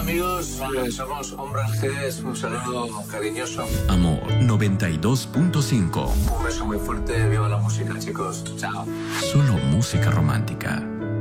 amigos, somos Hombres G, un saludo cariñoso. Amor 92.5. Un beso muy fuerte, viva la música, chicos. Chao. Solo música romántica.